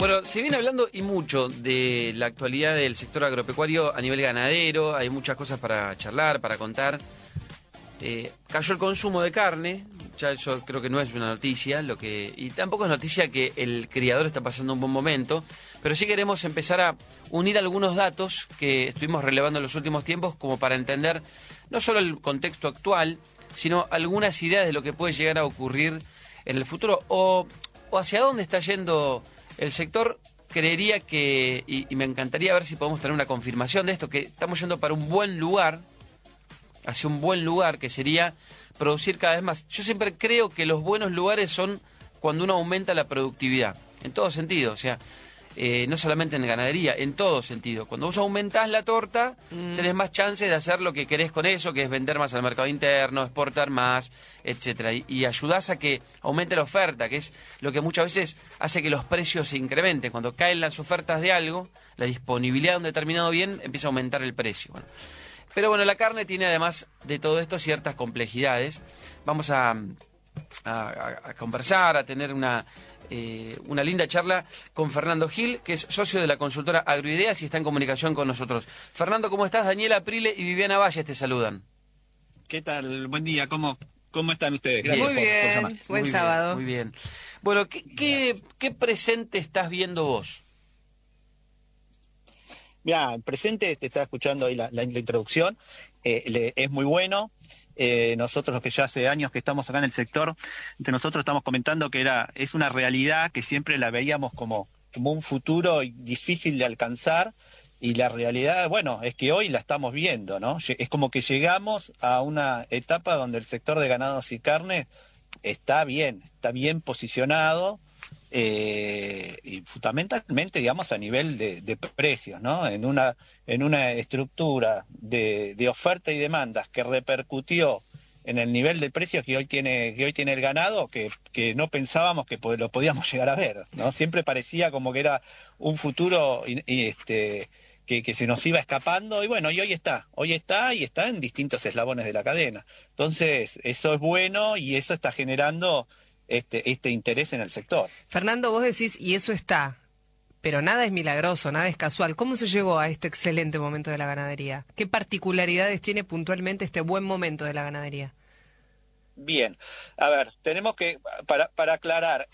Bueno, se viene hablando y mucho de la actualidad del sector agropecuario a nivel ganadero, hay muchas cosas para charlar, para contar. Cayó el consumo de carne, ya eso creo que no es una noticia, y tampoco es noticia que el criador está pasando un buen momento, pero sí queremos empezar a unir algunos datos que estuvimos relevando en los últimos tiempos como para entender no solo el contexto actual, sino algunas ideas de lo que puede llegar a ocurrir en el futuro o hacia dónde está yendo el sector. Creería que, y me encantaría ver si podemos tener una confirmación de esto, que estamos yendo para un buen lugar, hacia un buen lugar, que sería producir cada vez más. Yo siempre creo que los buenos lugares son cuando uno aumenta la productividad, en todo sentido, o sea, no solamente en ganadería, en todo sentido. Cuando vos aumentás la torta, tenés más chances de hacer lo que querés con eso, que es vender más al mercado interno, exportar más, etcétera. Y ayudás a que aumente la oferta, que es lo que muchas veces hace que los precios se incrementen. Cuando caen las ofertas de algo, la disponibilidad de un determinado bien empieza a aumentar el precio. Bueno. Pero bueno, la carne tiene además de todo esto ciertas complejidades. Vamos a conversar, a tener una linda charla con Fernando Gil, que es socio de la consultora Agroideas y está en comunicación con nosotros. Fernando, ¿cómo estás? Daniela Aprile y Viviana Valles te saludan. ¿Qué tal? Buen día, ¿cómo están ustedes? Gracias muy bien, por llamar. Buen sábado. Muy bien. Bueno, ¿qué presente estás viendo vos? Mira, el presente, te estaba escuchando ahí la introducción, es muy bueno. Nosotros, los que ya hace años que estamos acá en el sector, entre nosotros estamos comentando que es una realidad que siempre la veíamos como un futuro difícil de alcanzar, y la realidad, bueno, es que hoy la estamos viendo, ¿no? Es como que llegamos a una etapa donde el sector de ganados y carne está bien posicionado. Y fundamentalmente, digamos, a nivel de precios, ¿no? En una estructura de oferta y demandas que repercutió en el nivel de precios que hoy tiene el ganado, que no pensábamos que lo podíamos llegar a ver, ¿no? Siempre parecía como que era un futuro que se nos iba escapando, y bueno, y hoy está en distintos eslabones de la cadena. Entonces, eso es bueno y eso está generando este interés en el sector. Fernando, vos decís, y eso está, pero nada es milagroso, nada es casual. ¿Cómo se llegó a este excelente momento de la ganadería? ¿Qué particularidades tiene puntualmente este buen momento de la ganadería? Bien, a ver, tenemos que, para aclarar,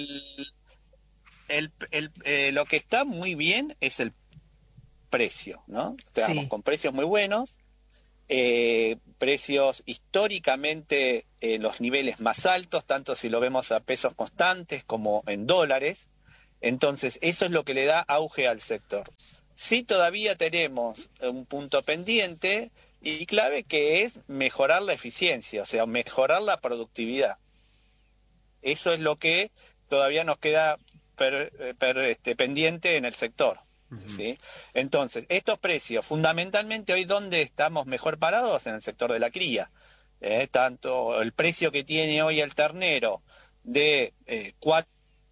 lo que está muy bien es el precio, ¿no? Estamos con precios muy buenos. Precios históricamente en los niveles más altos, tanto si lo vemos a pesos constantes como en dólares. Entonces, eso es lo que le da auge al sector. Sí, todavía tenemos un punto pendiente y clave, que es mejorar la eficiencia, o sea, mejorar la productividad. Eso es lo que todavía nos queda pendiente en el sector. ¿Sí? Entonces, estos precios, fundamentalmente hoy, ¿dónde estamos mejor parados? En el sector de la cría. Tanto el precio que tiene hoy el ternero de 4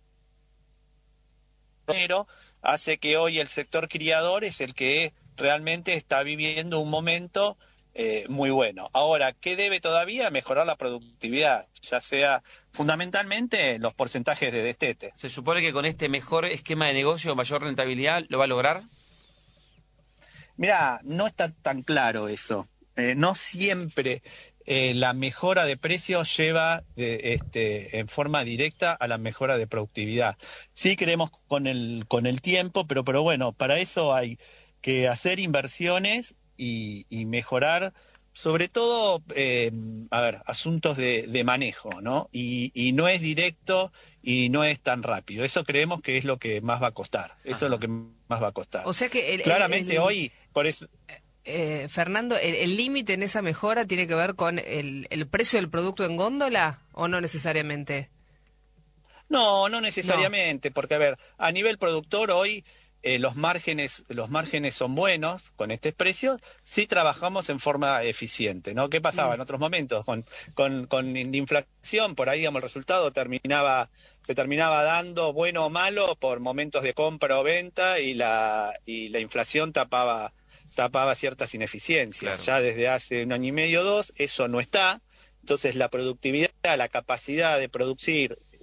hace que hoy el sector criador es el que realmente está viviendo un momento muy bueno. Ahora, ¿qué debe todavía? Mejorar la productividad, ya sea fundamentalmente los porcentajes de destete. ¿Se supone que con este mejor esquema de negocio, mayor rentabilidad, lo va a lograr? Mirá, no está tan claro eso. No siempre la mejora de precios lleva en forma directa a la mejora de productividad. Sí creemos con el tiempo, pero bueno, para eso hay que hacer inversiones y mejorar, sobre todo, asuntos de manejo, ¿no? Y no es directo y no es tan rápido. Eso creemos que es lo que más va a costar. Eso es lo que más va a costar. O sea que claramente hoy, por eso... Fernando, ¿el límite en esa mejora tiene que ver con el precio del producto en góndola o no necesariamente? No necesariamente, porque a nivel productor hoy los márgenes son buenos con estos precios si trabajamos en forma eficiente, ¿no? ¿Qué pasaba en otros momentos? Con inflación, por ahí, digamos, el resultado se terminaba dando, bueno o malo, por momentos de compra o venta, y la inflación tapaba ciertas ineficiencias. Claro. Ya desde hace 1 año y medio, 2, eso no está. Entonces la productividad, la capacidad de producir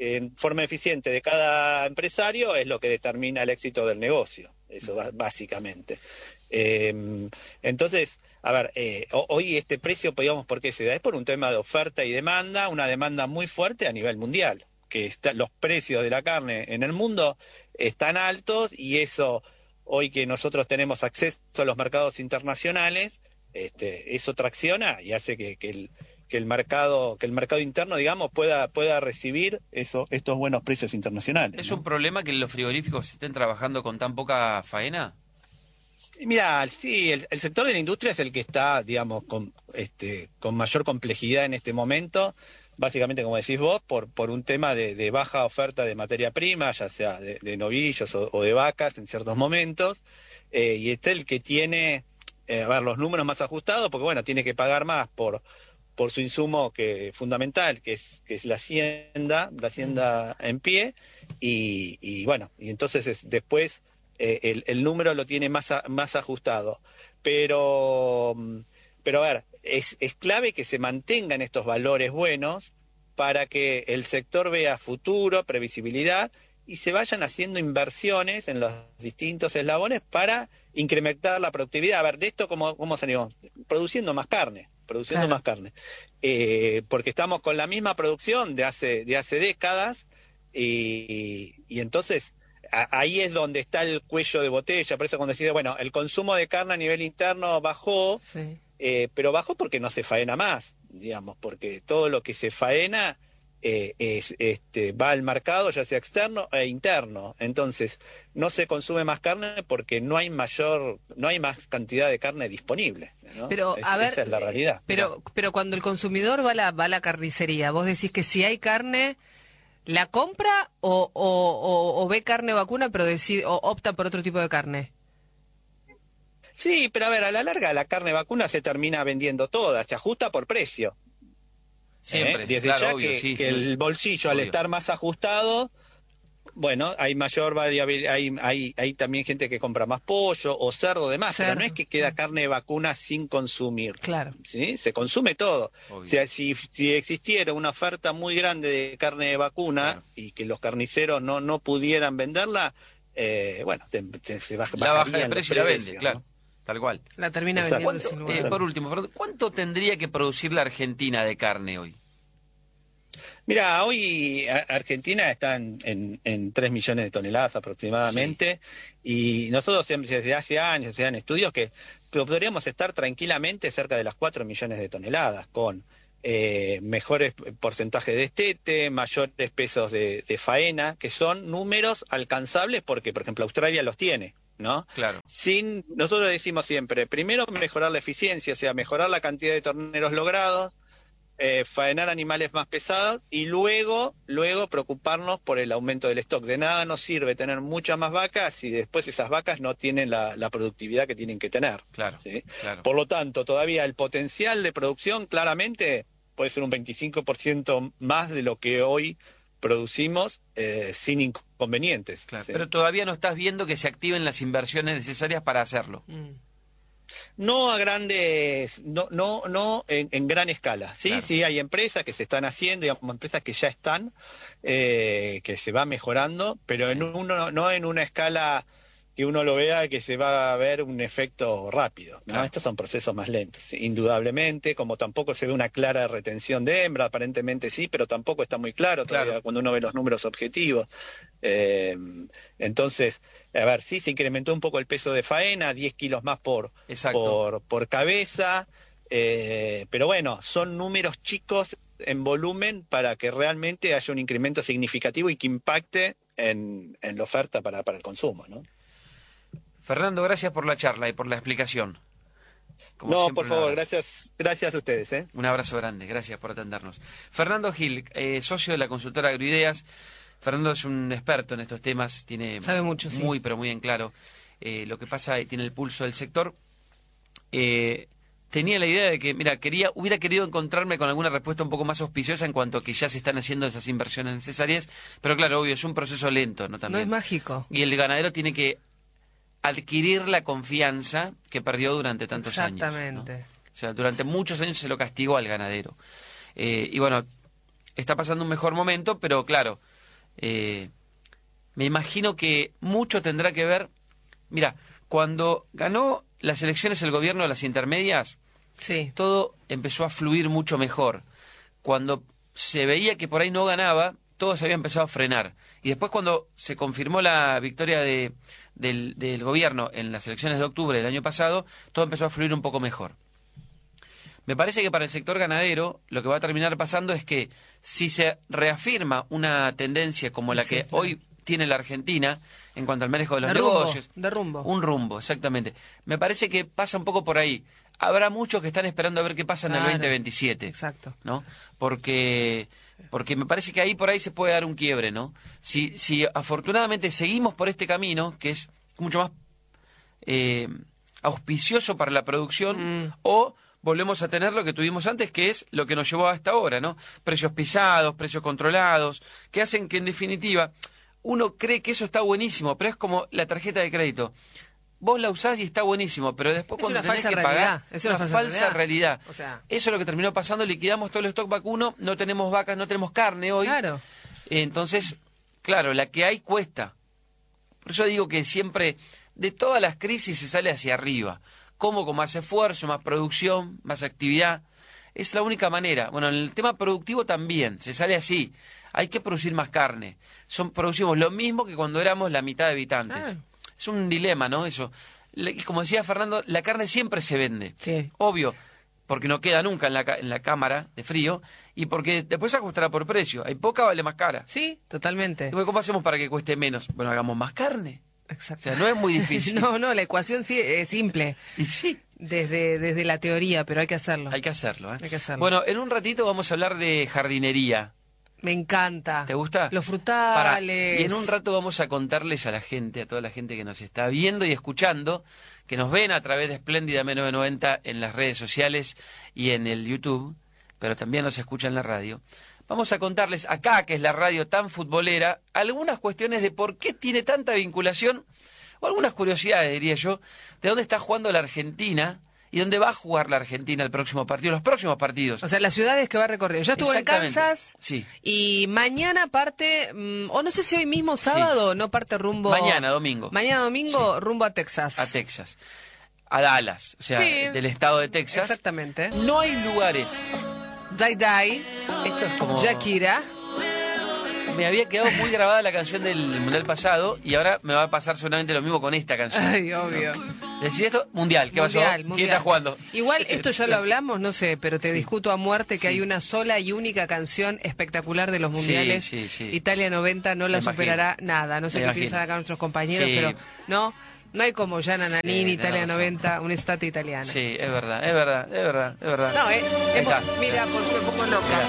en forma eficiente de cada empresario es lo que determina el éxito del negocio, eso básicamente. Entonces, a ver, hoy este precio, digamos, ¿por qué se da? Es por un tema de oferta y demanda, una demanda muy fuerte a nivel mundial, que los precios de la carne en el mundo están altos y eso, hoy que nosotros tenemos acceso a los mercados internacionales, eso tracciona y hace que el mercado interno, digamos, pueda recibir estos buenos precios internacionales. ¿Es ¿no? un problema que los frigoríficos estén trabajando con tan poca faena? Mira, sí, el sector de la industria es el que está, digamos, con mayor complejidad en este momento, básicamente, como decís vos, por un tema de baja oferta de materia prima, ya sea de novillos o de vacas en ciertos momentos, y es el que tiene, los números más ajustados, porque bueno, tiene que pagar más por su insumo fundamental, que es la hacienda en pie, y bueno, y entonces después el número lo tiene más ajustado. Pero a ver, es clave que se mantengan estos valores buenos para que el sector vea futuro, previsibilidad, y se vayan haciendo inversiones en los distintos eslabones para incrementar la productividad. A ver, de esto, ¿cómo salimos? Produciendo más carne. Claro. Más carne, porque estamos con la misma producción de hace décadas y entonces ahí es donde está el cuello de botella. Por eso cuando decís, bueno, el consumo de carne a nivel interno bajó, Sí. pero bajó porque no se faena más, digamos, porque todo lo que se faena va al mercado, ya sea externo e interno. Entonces no se consume más carne porque no hay más cantidad de carne disponible, ¿no? Pero Esa es la realidad. Pero cuando el consumidor va a la carnicería, vos decís que si hay carne, ¿la compra o ve carne vacuna pero o opta por otro tipo de carne? Sí, pero a ver, a la larga la carne vacuna se termina vendiendo toda, se ajusta por precio. Siempre, Desde claro, ya obvio, sí, que el bolsillo, obvio. al estar más ajustado, bueno, hay mayor variabilidad, hay también gente que compra más pollo o cerdo, demás, pero no es que queda carne vacuna sin consumir. Claro. ¿Sí? Se consume todo. Obvio. O sea, si existiera una oferta muy grande de carne de vacuna, Claro. y que los carniceros no pudieran venderla, bueno, se La baja bajarían de los precio y la vende, precios, claro, ¿no? tal cual. La termina Exacto. vendiendo sin lugar a dudas. Por último, Fernando, ¿cuánto tendría que producir la Argentina de carne hoy? Mira, hoy Argentina está en 3 millones de toneladas aproximadamente, y nosotros desde hace años se dan estudios que podríamos estar tranquilamente cerca de las 4 millones de toneladas, con mejores porcentajes de destete, mayores pesos de faena, que son números alcanzables porque, por ejemplo, Australia los tiene, ¿no? Claro. Nosotros decimos siempre, primero mejorar la eficiencia, o sea, mejorar la cantidad de terneros logrados, faenar animales más pesados y luego preocuparnos por el aumento del stock. De nada nos sirve tener muchas más vacas si después esas vacas no tienen la productividad que tienen que tener. Claro, ¿sí? claro. Por lo tanto, todavía el potencial de producción claramente puede ser un 25% más de lo que hoy producimos sin inconvenientes. Claro, ¿sí? pero todavía no estás viendo que se activen las inversiones necesarias para hacerlo. No a grandes, no en gran escala. Sí, Claro. sí hay empresas que se están haciendo, digamos, empresas que ya están, que se va mejorando, pero Sí. no en una escala que uno lo vea que se va a ver un efecto rápido, ¿no? Claro. Estos son procesos más lentos, indudablemente, como tampoco se ve una clara retención de hembra, aparentemente sí, pero tampoco está muy claro todavía Claro. cuando uno ve los números objetivos. Entonces, a ver, sí se incrementó un poco el peso de faena, 10 kilos más por cabeza, pero bueno, son números chicos en volumen para que realmente haya un incremento significativo y que impacte en la oferta para el consumo, ¿no? Fernando, gracias por la charla y por la explicación. Como No, siempre, por un favor, abrazo. gracias a ustedes, ¿eh? Un abrazo grande, gracias por atendernos. Fernando Gil, socio de la consultora Agroideas. Fernando es un experto en estos temas, sabe mucho, sí. muy, pero muy en claro lo que pasa y tiene el pulso del sector. Tenía la idea de que, mira, hubiera querido encontrarme con alguna respuesta un poco más auspiciosa en cuanto a que ya se están haciendo esas inversiones necesarias, pero claro, obvio, es un proceso lento, ¿no? También. No es mágico. Y el ganadero tiene que adquirir la confianza que perdió durante tantos años. Exactamente. ¿no? O sea, durante muchos años se lo castigó al ganadero. Y bueno, está pasando un mejor momento, pero claro, me imagino que mucho tendrá que ver. Mira, cuando ganó las elecciones el gobierno de las intermedias, Sí. todo empezó a fluir mucho mejor. Cuando se veía que por ahí no ganaba, todo se había empezado a frenar. Y después cuando se confirmó la victoria del gobierno en las elecciones de octubre del año pasado, todo empezó a fluir un poco mejor. Me parece que para el sector ganadero lo que va a terminar pasando es que si se reafirma una tendencia como la Sí, que claro. hoy tiene la Argentina en cuanto al manejo de los De rumbo, negocios, de rumbo. un rumbo, exactamente. Me parece que pasa un poco por ahí. Habrá muchos que están esperando a ver qué pasa en el Claro. 2027. Exacto. ¿No? Porque me parece que ahí por ahí se puede dar un quiebre, ¿no? Si afortunadamente seguimos por este camino, que es mucho más auspicioso para la producción, o volvemos a tener lo que tuvimos antes, que es lo que nos llevó hasta ahora, ¿no? Precios pisados, precios controlados, que hacen que en definitiva uno cree que eso está buenísimo, pero es como la tarjeta de crédito. Vos la usás y está buenísimo, pero después Es cuando una tenés falsa que realidad, pagar, es una falsa falsa realidad. O sea, eso es lo que terminó pasando, liquidamos todo el stock vacuno, no tenemos vacas, no tenemos carne hoy. claro. Entonces, claro, la que hay cuesta. Por eso digo que siempre, de todas las crisis se sale hacia arriba. Como con más esfuerzo, más producción, más actividad. Es la única manera. Bueno, en el tema productivo también, se sale así. Hay que producir más carne. Producimos lo mismo que cuando éramos la mitad de habitantes. Claro. Es un dilema, ¿no? Eso. Y como decía Fernando, la carne siempre se vende. Sí. Obvio, porque no queda nunca en la cámara de frío y porque después se ajustará por precio. Hay poca, vale más cara. Sí, totalmente. Y bueno, ¿cómo hacemos para que cueste menos? Bueno, hagamos más carne. O Exacto. sea, no es muy difícil. No, la ecuación sí es simple Y sí, desde la teoría, pero hay que hacerlo. hay que hacerlo, ¿eh? Hay que hacerlo. Bueno, en un ratito vamos a hablar de jardinería. Me encanta. ¿Te gusta? Los Pará, frutales. y en un rato vamos a contarles a la gente, a toda la gente que nos está viendo y escuchando, que nos ven a través de Espléndida M990 en las redes sociales y en el YouTube, pero también nos escuchan en la radio. Vamos a contarles acá, que es la radio tan futbolera, algunas cuestiones de por qué tiene tanta vinculación, o algunas curiosidades, diría yo, de dónde está jugando la Argentina y dónde va a jugar la Argentina el próximo partido, los próximos partidos. O sea, las ciudades que va recorriendo. Yo estuve en Exactamente. Kansas Sí. y mañana parte, o no sé si hoy mismo sábado, no parte rumbo... Mañana, domingo. Mañana domingo, Sí. rumbo a Texas. A Texas, a Dallas, o sea, Sí. del estado de Texas. Exactamente. No hay lugares. Dai Dai, Esto es como... Shakira. Me había quedado muy grabada la canción del Mundial pasado y ahora me va a pasar seguramente lo mismo con esta canción. Ay, obvio. Decir esto, Mundial, ¿qué pasó? Mundial. ¿Quién está jugando? Igual esto ya lo hablamos, no sé, pero te Sí. discuto a muerte que Sí. hay una sola y única canción espectacular de los mundiales. Sí, sí. Italia 90 no la Me superará nada. No sé Me qué imagino. piensan acá nuestros compañeros, Sí. pero no hay como Gianna Nannini, Sí, Italia tenés razón. 90, un estate italiano. Sí, es verdad, es verdad, es verdad, es verdad. No, Ahí está. mira, como loca.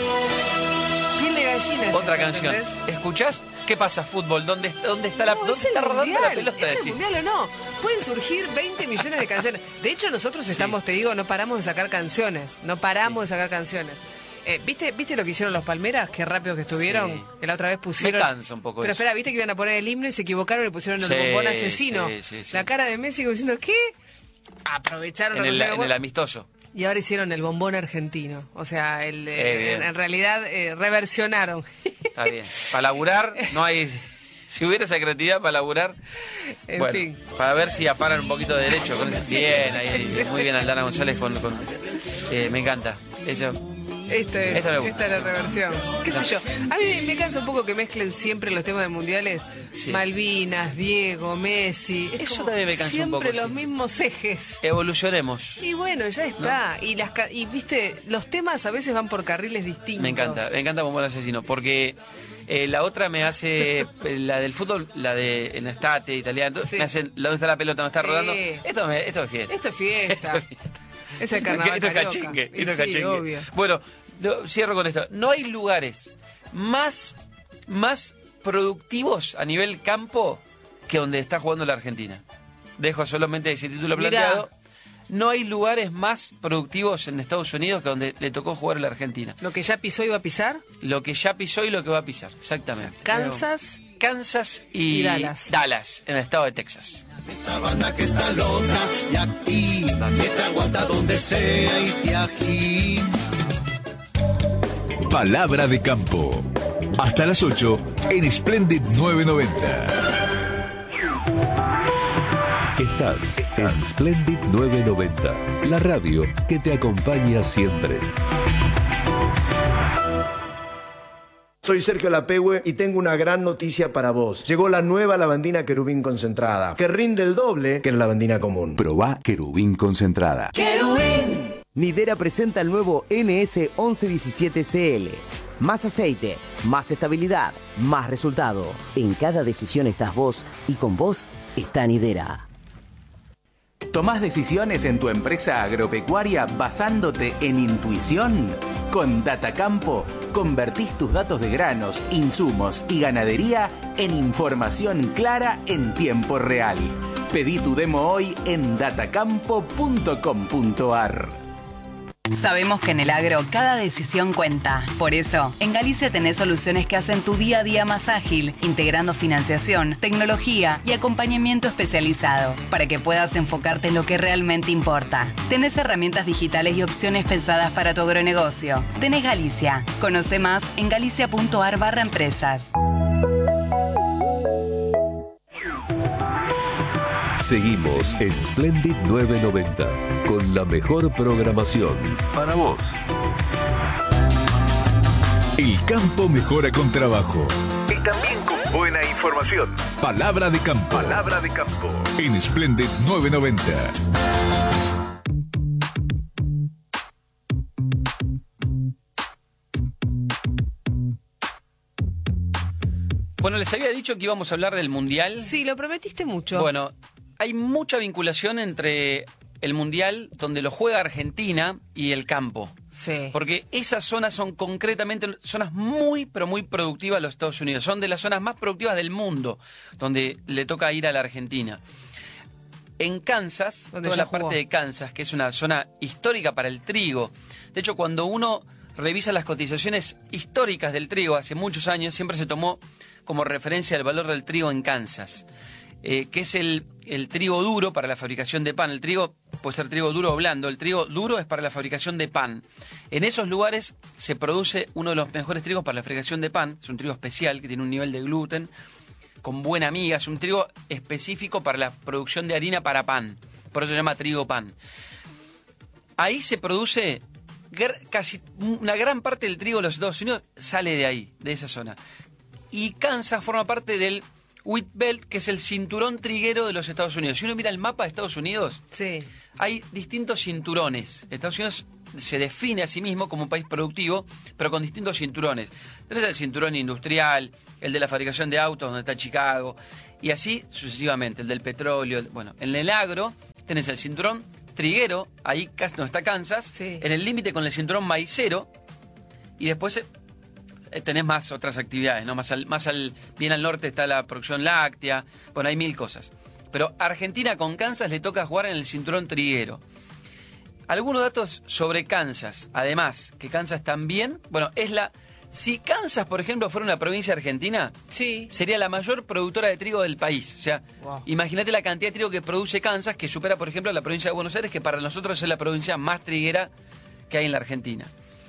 Piel de gallina. es Otra esta, canción. ¿entendés? ¿Escuchás? ¿Qué pasa, fútbol? ¿Dónde está la, No, dónde es el está rodando mundial, la pelota? ¿es el decís? mundial o no? Pueden surgir 20 millones de canciones. De hecho, nosotros estamos, te digo, no paramos de sacar canciones. No paramos de sacar canciones. ¿Viste lo que hicieron los Palmeras? Qué rápido que estuvieron. Sí. Que la otra vez pusieron... Me cansa un poco Pero eso. espera, ¿viste que iban a poner el himno y se equivocaron y pusieron el Sí, bombón asesino? sí. La cara de Messi como diciendo, ¿qué? Aprovecharon En lo que el amistoso. y ahora hicieron el bombón argentino. O sea, bien. en realidad reversionaron. Está bien. Para laburar no hay... Si hubiera esa creatividad para laburar... En bueno, fin. para ver si aparan un poquito de derecho. Bien, ahí, muy bien Aldana González me encanta. Eso, Esta me gusta. Esta es la reversión. ¿Qué sé yo? A mí me cansa un poco que mezclen siempre los temas de mundiales. Sí. Malvinas, Diego, Messi. Es Eso como también me cansa un poco, siempre los sí. mismos ejes. evolucionemos. Y bueno, ya está. Y viste, los temas a veces van por carriles distintos. Me encanta Bombón Asesino, porque la otra me hace, la del fútbol, la de en estate italiano, Sí. me hacen, ¿dónde está la pelota? ¿Dónde está Sí. rodando? Esto es fiesta. Esto es fiesta. Esto es fiesta. Es el carnaval Esto es carioca. cachengue. Y Esto es sí, cachengue. obvio. Bueno, cierro con esto. No hay lugares más productivos a nivel campo que donde está jugando la Argentina. Dejo solamente ese título Mirá. planteado. No hay lugares más productivos en Estados Unidos que donde le tocó jugar a la Argentina. Lo que ya pisó iba a pisar. Lo que ya pisó y lo que va a pisar, exactamente. Kansas. Kansas y Y Dallas. Dallas, en el estado de Texas. Esta banda que está loca y activa, que te aguanta donde sea y te agita. Palabra de campo. Hasta las 8 en Splendid 990. Estás en Splendid 990, la radio que te acompaña siempre. Soy Sergio Lapehue y tengo una gran noticia para vos. Llegó la nueva lavandina Querubín concentrada, que rinde el doble que la lavandina común. Probá Querubín concentrada. ¡Querubín! Nidera presenta el nuevo NS1117CL. Más aceite, más estabilidad, más resultado. En cada decisión estás vos y con vos está Nidera. ¿Tomás decisiones en tu empresa agropecuaria basándote en intuición? Con Datacampo, convertís tus datos de granos, insumos y ganadería en información clara en tiempo real. Pedí tu demo hoy en datacampo.com.ar. Sabemos que en el agro cada decisión cuenta. Por eso, en Galicia tenés soluciones que hacen tu día a día más ágil, integrando financiación, tecnología y acompañamiento especializado, para que puedas enfocarte en lo que realmente importa. Tenés herramientas digitales y opciones pensadas para tu agronegocio. Tenés Galicia. Conoce más en galicia.ar/empresas. Seguimos en Splendid 990 con la mejor programación para vos. El campo mejora con trabajo. Y también con buena información. Palabra de campo. Palabra de campo. En Splendid 990. Bueno, les había dicho que íbamos a hablar del Mundial. Sí, lo prometiste mucho. Bueno, hay mucha vinculación entre el Mundial, donde lo juega Argentina, y el campo. Sí. Porque esas zonas son concretamente zonas muy, pero muy productivas de los Estados Unidos. Son de las zonas más productivas del mundo, donde le toca ir a la Argentina. En Kansas, toda la parte de Kansas, que es una zona histórica para el trigo. De hecho, cuando uno revisa las cotizaciones históricas del trigo hace muchos años, siempre se tomó como referencia el valor del trigo en Kansas, que es el trigo duro para la fabricación de pan. El trigo puede ser trigo duro o blando. El trigo duro es para la fabricación de pan. En esos lugares se produce uno de los mejores trigos para la fabricación de pan. Es un trigo especial que tiene un nivel de gluten con buena miga. Es un trigo específico para la producción de harina para pan. Por eso se llama trigo pan. Ahí se produce casi una gran parte del trigo de los Estados Unidos, sale de ahí, de esa zona. Y Kansas forma parte del Wheat Belt, que es el cinturón triguero de los Estados Unidos. Si uno mira el mapa de Estados Unidos, sí, hay distintos cinturones. Estados Unidos se define a sí mismo como un país productivo, pero con distintos cinturones. Tenés el cinturón industrial, el de la fabricación de autos, donde está Chicago, y así sucesivamente, el del petróleo. Bueno, en el agro tenés el cinturón triguero, ahí donde está Kansas, sí, en el límite con el cinturón maicero, y después tenés más otras actividades, ¿no? Bien al norte está la producción láctea. Bueno, hay mil cosas. Pero Argentina con Kansas le toca jugar en el cinturón triguero. Algunos datos sobre Kansas, además, que Kansas también, bueno, si Kansas, por ejemplo, fuera una provincia argentina, sí, sería la mayor productora de trigo del país. O sea, wow, imagínate la cantidad de trigo que produce Kansas, que supera, por ejemplo, a la provincia de Buenos Aires, que para nosotros es la provincia más triguera que hay en la Argentina.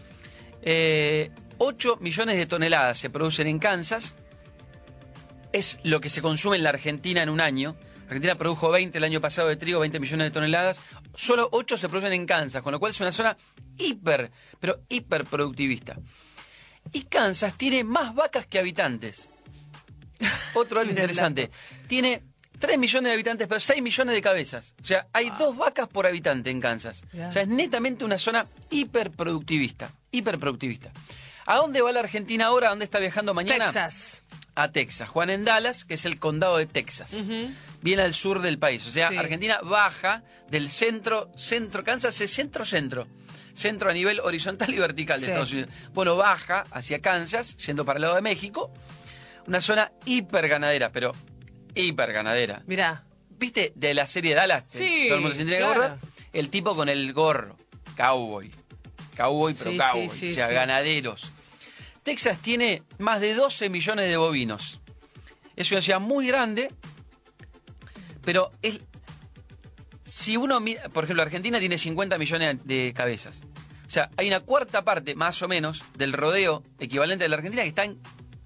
8 millones de toneladas se producen en Kansas. Es lo que se consume en la Argentina en un año. Argentina produjo 20 el año pasado de trigo, 20 millones de toneladas. Solo 8 se producen en Kansas, con lo cual es una zona hiper productivista. Y Kansas tiene más vacas que habitantes. Otro dato interesante. Tiene 3 millones de habitantes, pero 6 millones de cabezas. O sea, hay 2 vacas por habitante en Kansas. O sea, es netamente una zona hiperproductivista. ¿A dónde va la Argentina ahora? ¿A dónde está viajando mañana? Texas. A Texas. Juan en Dallas, que es el condado de Texas. Bien al sur del país. O sea, sí, Argentina baja del centro. Kansas es centro. Centro a nivel horizontal y vertical de Estados Unidos. Bueno, baja hacia Kansas, yendo para el lado de México. Una zona hiperganadera, pero hiperganadera. Mirá. ¿Viste de la serie Dallas? Sí, todo el mundo se tiene que acordar. El tipo con el gorro. Cowboy, pero sí, cowboy. Sí, o sea, ganaderos. Texas tiene más de 12 millones de bovinos. Es una ciudad muy grande, pero si uno mira, por ejemplo, Argentina tiene 50 millones de cabezas. O sea, hay una cuarta parte, más o menos, del rodeo equivalente de la Argentina que está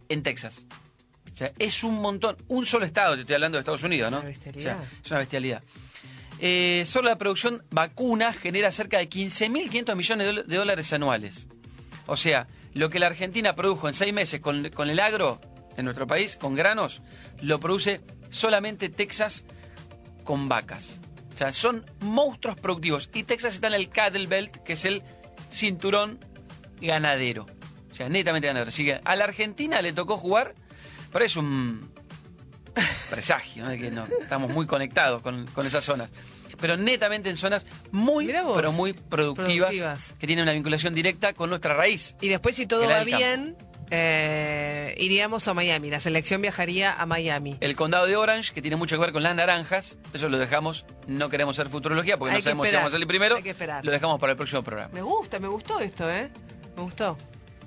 en Texas. O sea, es un montón. Un solo estado, te estoy hablando de Estados Unidos, ¿no? Una bestialidad. O sea, es una bestialidad. Solo la producción vacuna genera cerca de 15.500 millones de dólares anuales. O sea, lo que la Argentina produjo en 6 meses con el agro en nuestro país, con granos, lo produce solamente Texas con vacas. O sea, son monstruos productivos. Y Texas está en el Cattle Belt, que es el cinturón ganadero. O sea, netamente ganadero. Así que a la Argentina le tocó jugar, pero es un presagio, ¿no? De que estamos muy conectados con esas zonas. Pero netamente en zonas muy, pero muy productivas, que tienen una vinculación directa con nuestra raíz. Y después, si todo va bien, iríamos a Miami. La selección viajaría a Miami. El condado de Orange, que tiene mucho que ver con las naranjas, eso lo dejamos, no queremos hacer futurología porque no sabemos si vamos a salir primero. Hay que esperar. Lo dejamos para el próximo programa. Me gustó esto, Me gustó.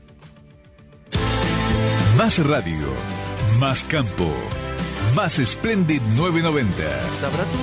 Más radio, más campo, más Splendid 990.